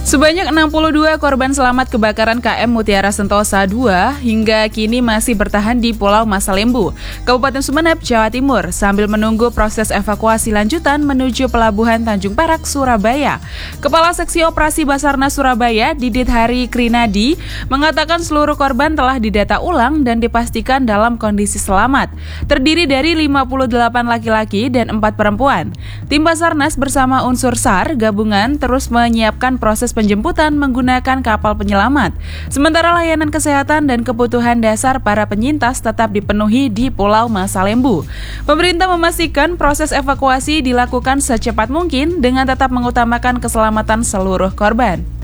Sebanyak 62 korban selamat kebakaran KM Mutiara Sentosa II hingga kini masih bertahan di Pulau Masalembu, Kabupaten Sumeneb, Jawa Timur, sambil menunggu proses evakuasi lanjutan menuju Pelabuhan Tanjung Perak, Surabaya. Kepala Seksi Operasi Basarnas Surabaya, Didit Hari Krinadi, mengatakan seluruh korban telah didata ulang dan dipastikan dalam kondisi selamat. Terdiri dari 58 laki-laki dan 4 perempuan. Tim Basarnas bersama unsur SAR gabungan terus menyiapkan proses penjemputan menggunakan kapal penyelamat. Sementara layanan kesehatan dan kebutuhan dasar para penyintas tetap dipenuhi di Pulau Masalembu. Pemerintah memastikan proses evakuasi dilakukan secepat mungkin dengan tetap mengutamakan keselamatan seluruh korban.